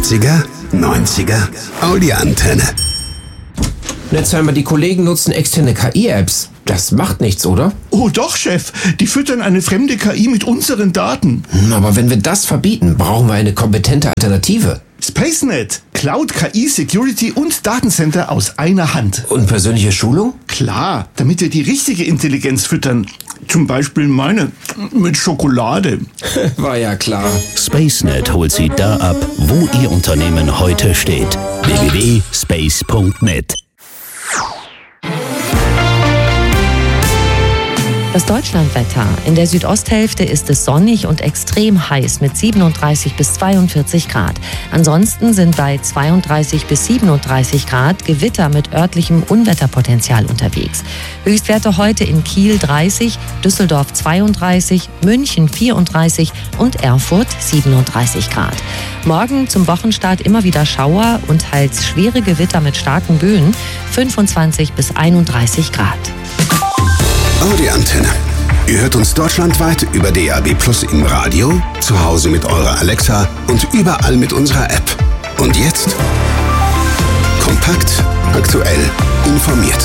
80er, 90er, Audi-Antenne. Jetzt einmal, die Kollegen nutzen externe KI-Apps. Das macht nichts, oder? Oh doch, Chef. Die füttern eine fremde KI mit unseren Daten. Aber wenn wir das verbieten, brauchen wir eine kompetente Alternative. SpaceNet. Cloud, KI, Security und Datencenter aus einer Hand. Und persönliche Schulung? Klar, damit wir die richtige Intelligenz füttern. Zum Beispiel meine mit Schokolade. War ja klar. SpaceNet holt Sie da ab, wo Ihr Unternehmen heute steht. www.space.net. Das Deutschlandwetter. In der Südosthälfte ist es sonnig und extrem heiß mit 37 bis 42 Grad. Ansonsten sind bei 32 bis 37 Grad Gewitter mit örtlichem Unwetterpotenzial unterwegs. Höchstwerte heute in Kiel 30, Düsseldorf 32, München 34 und Erfurt 37 Grad. Morgen zum Wochenstart immer wieder Schauer und teils schwere Gewitter mit starken Böen, 25 bis 31 Grad. Audi-Antenne. Ihr hört uns deutschlandweit über DAB+ im Radio, zu Hause mit eurer Alexa und überall mit unserer App. Und jetzt kompakt, aktuell, informiert.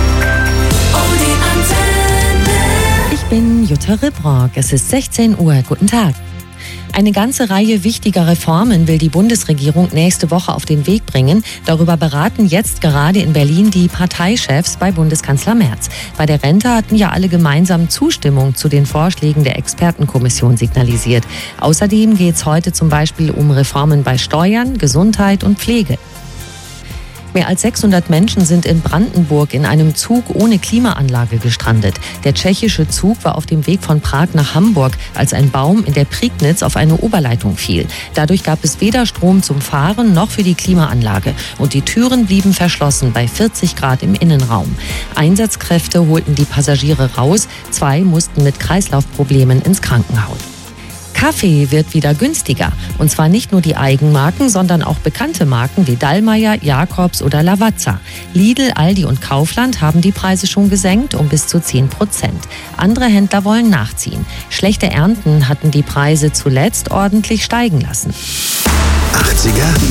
Ich bin Jutta Ribrock. Es ist 16 Uhr. Guten Tag. Eine ganze Reihe wichtiger Reformen will die Bundesregierung nächste Woche auf den Weg bringen. Darüber beraten jetzt gerade in Berlin die Parteichefs bei Bundeskanzler Merz. Bei der Rente hatten ja alle gemeinsam Zustimmung zu den Vorschlägen der Expertenkommission signalisiert. Außerdem geht es heute zum Beispiel um Reformen bei Steuern, Gesundheit und Pflege. Mehr als 600 Menschen sind in Brandenburg in einem Zug ohne Klimaanlage gestrandet. Der tschechische Zug war auf dem Weg von Prag nach Hamburg, als ein Baum in der Prignitz auf eine Oberleitung fiel. Dadurch gab es weder Strom zum Fahren noch für die Klimaanlage. Und die Türen blieben verschlossen bei 40 Grad im Innenraum. Einsatzkräfte holten die Passagiere raus. 2 mussten mit Kreislaufproblemen ins Krankenhaus. Kaffee wird wieder günstiger. Und zwar nicht nur die Eigenmarken, sondern auch bekannte Marken wie Dallmayr, Jacobs oder Lavazza. Lidl, Aldi und Kaufland haben die Preise schon gesenkt um bis zu 10%. Andere Händler wollen nachziehen. Schlechte Ernten hatten die Preise zuletzt ordentlich steigen lassen. 80er,